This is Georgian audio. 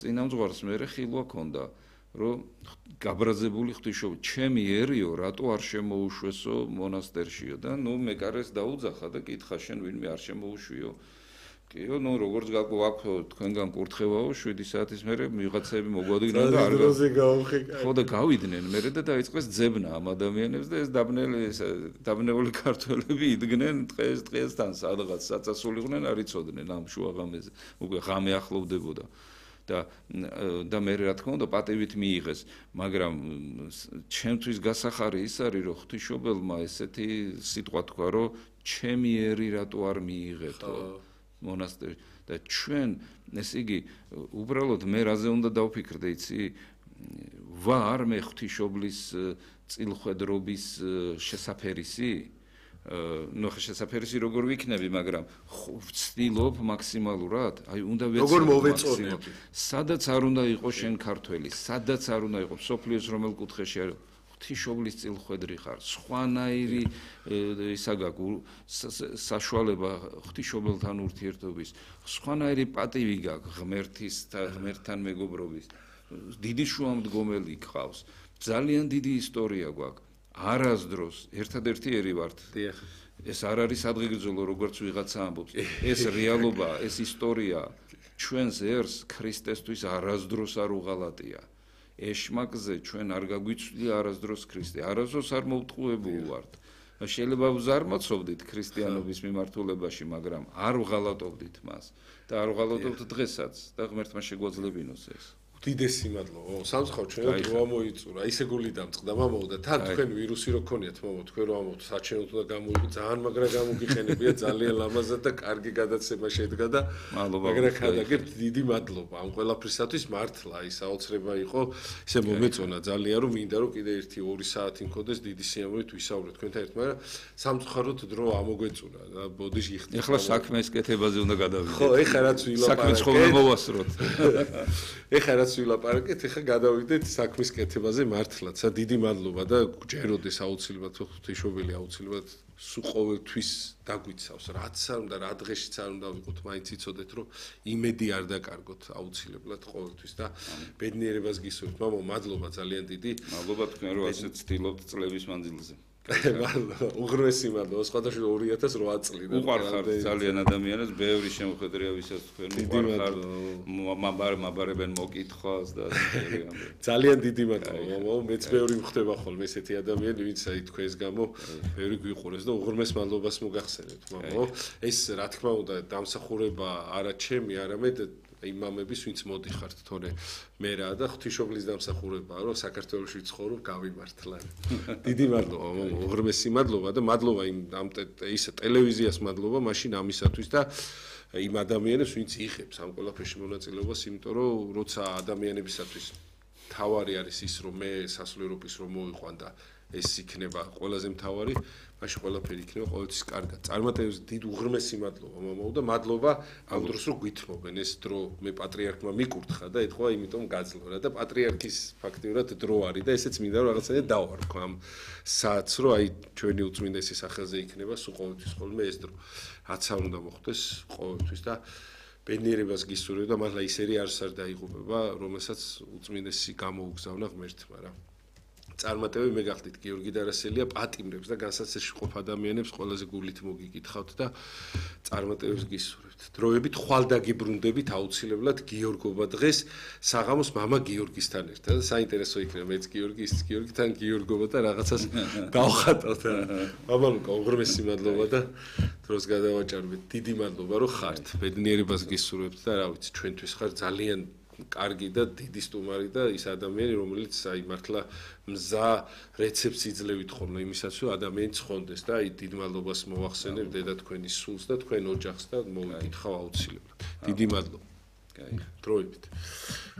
წინამძღვარს მერე ხილვა ქონდა, რომ გაბრაზებული ღვთისმშობელი, ჩემიერიო რატო არ შემოუშვესო მონასტერშიო და მე კარეს დაუძახა და კითხა შენ ვინმე არ შემოუშვიო. კიო, როგორც გაგვაქვს თქვენგან კურთხევაო 7 საათის მერე ვიღაცები მოგვადგნენ და არ ხო და გავიდნენ მერე და დაიწყეს ძებნა ამ ადამიანებს და ეს დაბნეული ქართველები იდგნენ დღესთან სადღაც საწასულიყვნენ არ იცოდნენ ამ შუაღამეზე უკვე ღამე ახლოვდებოდა და მე რა თქმა უნდა პატივით მიიღეს მაგრამ ჩემთვის გასახარი ის არის რომ ღვთისმშობელმა ესეთი სიტყვა თქვა რომ ჩემი ერი რატო არ მიიღეთო მონასტერი და ჩვენ ესე იგი უბრალოდ მე რაზე უნდა დავფიქრდე იცი ვარ მე ღვთისმშობლის წილხვედრობის შესაფერისი შესაფერისი როგორ ვიქნები მაგრამ ვცდილობ მაქსიმალურად აი უნდა როგორ მოვეწონებ სადაც არ უნდა იყოს შენ ქართველი სადაც არ უნდა იყოს სოფლიოს რომელ კუთხეში არის ღვთისმშობლის წილხვედრი ხარ სხვანაირი ისა გაქვს საშუალება ღვთისმშობელთან ურთიერთობის სხვანაირი პატივი გაქვს ღმერთთან მეგობრობის დიდი შუამდგომელი გყავს ძალიან დიდი ისტორია გვაქვს არასდროს ერთადერთი ერი ვართ ეს არ არის ადღეგრძელო როგორც ვიღაცა ამბობს ეს რეალობაა ეს ისტორია ჩვენს ერს ქრისტესთვის არასდროს არ უღალატია ეშმაკზე ჩვენ არ გაგვიცვლია არასდროს ქრისტე არასდროს არ მოვტყუებული ვართ შეიძლება ვზარმაცობდით ქრისტიანობის მიმართულებაში მაგრამ არ ვღალატობდით მას და არ ვღალატობთ დღესაც და ღმერთმა შეგვაძლებინოს ეს დიდესი მადლობა. სამწუხაროდ ჩვენ რო ამოიწურა, ისე გული დამწყდა მამაო და თან თქვენ ვირუსი რო ქონიათ მამაო, თქვენ რო ამოთ საჩენოდ და გამოიყო ძალიან მაგრა გამოგიყენებია ძალიან ლამაზად და კარგი გადაცემა შედგა და მაგრა ხადაგებ დიდი მადლობა ამ ყველაფრისათვის მართლა ის აუცილებლად იყო ისე მომეწონა ძალიან რომ მინდა რომ კიდე 1-2 საათი მქონდეს დიდი სიამოვნებით ვისაუბროთ თქვენთან ერთად მაგრამ სამწუხაროდ დრო ამოგვეწურა და ბოდიში იხდი. ეხლა საქმეს კეთებაზე უნდა გადავიდეთ. ხო, ეხლა რაც ვილაპარაკეთ. საქმეს ხოლმე მოვასწროთ. ეხლა რაც ვილაპარაკეთ, ეხლა გადავიდეთ საქმის კეთებაზე მართლაც. დიდი მადლობა და გჯეროდეს აუცილებლად ღვთისმშობელი აუცილებლად სულ ყოველთვის დაგვიცავს, რაც არ უნდა, რა დღეშიც არ უნდა ვიყოთ, მაინც იცოდეთ, რომ იმედი არ დაკარგოთ აუცილებლად ყოველთვის და ბედნიერებას გისურვებთ. მამო, მადლობა ძალიან დიდი. მადლობა თქვენ რომ ასე ცდილობთ წლების მანძილზე. უღრმესი მადლობა სხვადასხვა 2008 წლიდან უყარხარ ძალიან ადამიანებს ბევრი შემოხვედრია ვისაც თქვენ უყარხარ მაბარებენ მოკითხვას და ძალიან დიდი მადლობა მამაო მეც ბევრი მხვდება ხოლმე ესეთი ადამიანები ვინც აი თქვენს გამო ბევრი გვიყურეს და უღრმეს მადლობას მოგახსენებთ მამაო ეს რა თქმა უნდა დამსახურება არა ჩემი არამედ იმამების ვინც მოდიხართ თორე მე რა და ღვთისმშობლის დამსახურებაა რომ საქართველოში ვცხოვრობ გავიმართლა დიდი მადლობა უღრმესი მადლობა და მადლობა ამ ისე ტელევიზიას მადლობა მაშინ ამისათვის და იმ ადამიანებს ვინც იღებს ამ ყველაფერში მონაწილეობას იმიტომ რომ როცა ადამიანებისათვის თავარი არის ის რომ მე სასულიერობის რომ მოვიყვან და ეს იქნება ყველაზე მთავარი მაშინ ყველაფერი იქნება ყოველთვის კარგად წარმატებებს დიდ უღრმესი მადლობა მამაო და მადლობა ამ დროს რომ გვითმობენ ეს დრო მე პატრიარქმა მიკურთხა და ეთქვა იმიტომ გაძლო რა და პატრიარქის ფაქტიურად დრო არის და ესეც მინდა რომ რაღაცა დავარქო ამ საათს რომ აი ჩვენი უწმინდესის სახელზე იქნება სულ ყოველთვის ხოლმე ეს დრო რაც არ უნდა მოხდეს ყოველთვის და ბედნიერებას გისურვებ და მართლა ის ერი არც არ დაიღუპება რომელსაც უწმინდესი გამოუგზავნა ღმერთმა რა წარმატებები მე გახდით გიორგი დარასელია პატიმრებს და განსაცდელში ყოფ ადამიანებს ყველაზე გულით მოგიკითხავთ და წარმატებებს გისურვებთ. დროებით ხვალ დაგიბრუნდებით აუცილებლად გიორგობა დღეს საღამოს მამა გიორგისთან ერთად და საინტერესო იქნება მეც გიორგი ის გიორგთან გიორგობა და რაღაცას დავხატავთ. მამა ლუკა უღრმესი მადლობა და დროს გადავაჭარბეთ. დიდი მადლობა რომ ხართ. ბედნიერებას გისურვებთ და რა ვიცი ჩვენთვის ხარ ძალიან კარგი და დიდი სტუმარი და ის ადამიანი რომელიც აი მართლა მზა რეცეპტს იძლევით ხოლმე იმისაც რომ ადამიანი ცხონდეს და აი დიდ მადლობას მოვახსენებ დედა თქვენის სულს და თქვენ ოჯახს და მოვიკითხავ აუცილებლად. დიდი მადლობა. კაი. დროებით.